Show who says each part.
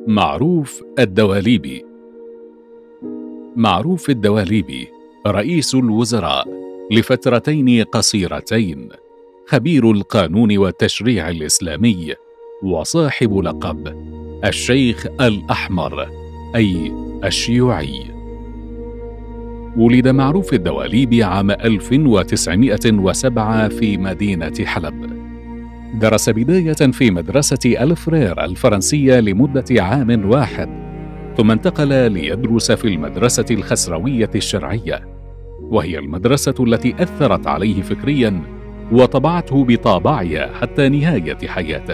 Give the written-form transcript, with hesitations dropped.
Speaker 1: معروف الدواليبي. معروف الدواليبي رئيس الوزراء لفترتين قصيرتين، خبير القانون والتشريع الإسلامي، وصاحب لقب الشيخ الأحمر أي الشيوعي. ولد معروف الدواليبي عام 1907 في مدينة حلب. درس بداية في مدرسة الفرير الفرنسية لمدة عام واحد، ثم انتقل ليدرس في المدرسة الخسروية الشرعية، وهي المدرسة التي أثرت عليه فكرياً وطبعته بطابعها حتى نهاية حياته.